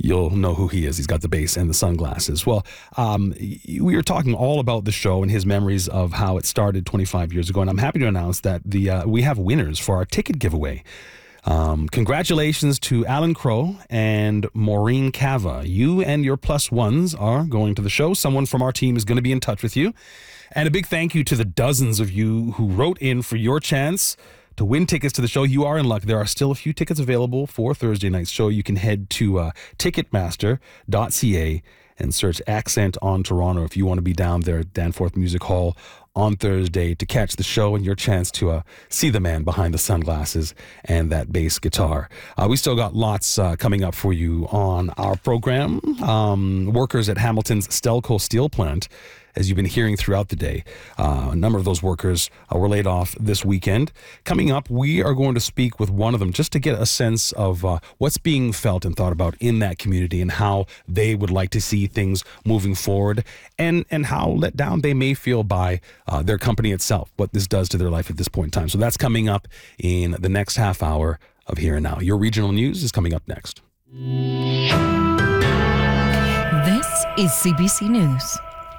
you'll know who he is. He's got the bass and the sunglasses. Well, we were talking all about the show and his memories of how it started 25 years ago, and I'm happy to announce that we have winners for our ticket giveaway. Congratulations to Alan Crow and Maureen Cava. You and your plus ones are going to the show. Someone from our team is going to be in touch with you. And a big thank you to the dozens of you who wrote in for your chance to win tickets to the show. You are in luck. There are still a few tickets available for Thursday night's show. You can head to ticketmaster.ca and search Accent on Toronto if you want to be down there at Danforth Music Hall on Thursday to catch the show and your chance to see the man behind the sunglasses and that bass guitar. We still got lots coming up for you on our program. Workers at Hamilton's Stelco Steel Plant, as you've been hearing throughout the day, a number of those workers were laid off this weekend. Coming up, we are going to speak with one of them just to get a sense of what's being felt and thought about in that community and how they would like to see things moving forward and how let down they may feel by their company itself, what this does to their life at this point in time. So that's coming up in the next half hour of Here and Now. Your regional news is coming up next. This is CBC News.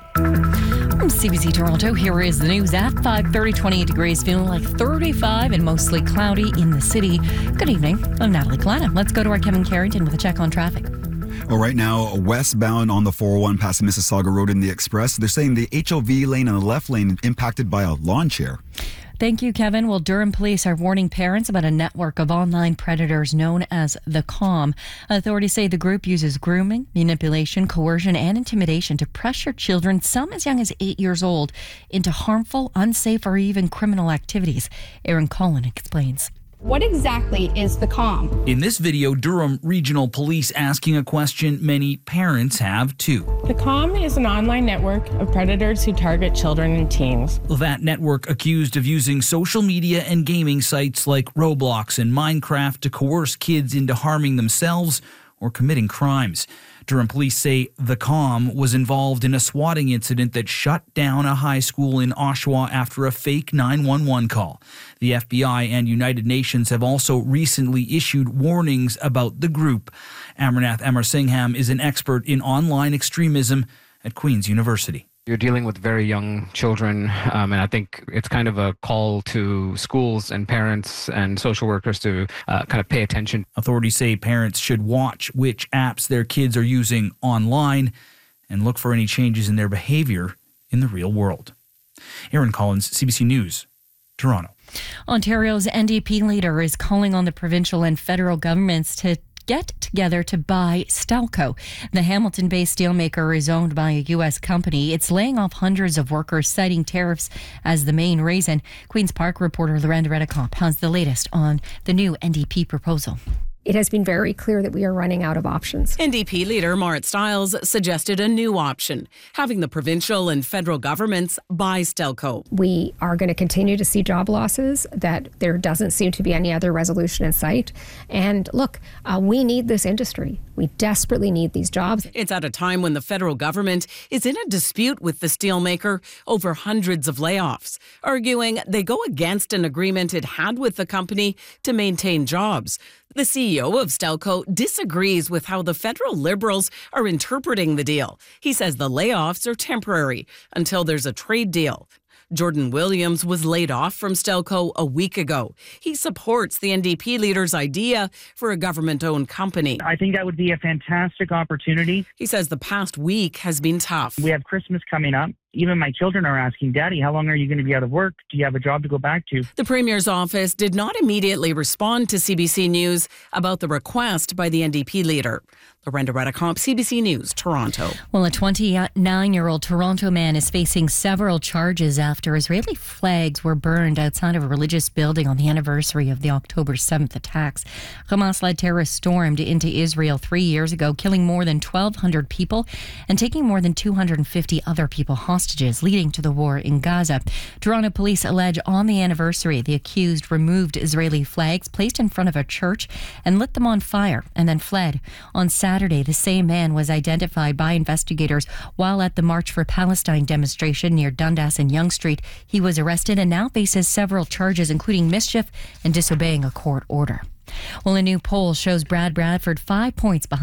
From CBC Toronto, here is the news at 5:30, 28 degrees, feeling like 35 and mostly cloudy in the city. Good evening. I'm Natalie Kalana. Let's go to our Kevin Carrington with a check on traffic. Well, right now, westbound on the 401 past Mississauga Road in the Express, they're saying the HOV lane and the left lane impacted by a lawn chair. Thank you, Kevin. Well, Durham police are warning parents about a network of online predators known as the COM. Authorities say the group uses grooming, manipulation, coercion, and intimidation to pressure children, some as young as 8 years old, into harmful, unsafe, or even criminal activities. Aaron Collin explains. What exactly is the COM? In this video, Durham Regional Police asking a question many parents have too. The COM is an online network of predators who target children and teens. That network accused of using social media and gaming sites like Roblox and Minecraft to coerce kids into harming themselves or committing crimes. Durham police say the COM was involved in a swatting incident that shut down a high school in Oshawa after a fake 911 call. The FBI and United Nations have also recently issued warnings about the group. Amarnath Amarsingham is an expert in online extremism at Queen's University. You're dealing with very young children, and I think it's kind of a call to schools and parents and social workers to kind of pay attention. Authorities say parents should watch which apps their kids are using online and look for any changes in their behavior in the real world. Aaron Collins, CBC News, Toronto. Ontario's NDP leader is calling on the provincial and federal governments to get together to buy Stelco. The Hamilton-based steelmaker is owned by a U.S. company. It's laying off hundreds of workers, citing tariffs as the main reason. Queen's Park reporter Lorenda Redicomp has the latest on the new NDP proposal. It has been very clear that we are running out of options. NDP leader Marit Stiles suggested a new option, having the provincial and federal governments buy Stelco. We are going to continue to see job losses, that there doesn't seem to be any other resolution in sight. And look, we need this industry. We desperately need these jobs. It's at a time when the federal government is in a dispute with the steelmaker over hundreds of layoffs, arguing they go against an agreement it had with the company to maintain jobs. The CEO of Stelco disagrees with how the federal Liberals are interpreting the deal. He says the layoffs are temporary until there's a trade deal. Jordan Williams was laid off from Stelco a week ago. He supports the NDP leader's idea for a government-owned company. I think that would be a fantastic opportunity. He says the past week has been tough. We have Christmas coming up. Even my children are asking, Daddy, how long are you going to be out of work? Do you have a job to go back to? The Premier's office did not immediately respond to CBC News about the request by the NDP leader. Lorenda Redicomp, CBC News, Toronto. Well, a 29-year-old Toronto man is facing several charges after Israeli flags were burned outside of a religious building on the anniversary of the October 7th attacks. Hamas-led terrorists stormed into Israel 3 years ago, killing more than 1,200 people and taking more than 250 other people hostages, leading to the war in Gaza. Toronto police allege on the anniversary the accused removed Israeli flags placed in front of a church and lit them on fire and then fled. On Saturday, the same man was identified by investigators while at the March for Palestine demonstration near Dundas and Yonge Street. He was arrested and now faces several charges, including mischief and disobeying a court order. Well, a new poll shows Brad Bradford 5 points behind